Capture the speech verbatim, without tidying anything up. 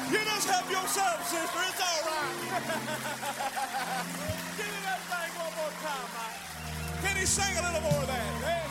You just help yourself, sister. It's all right. Give me that thing one more time, Mike. Can he sing a little more of that? Hey.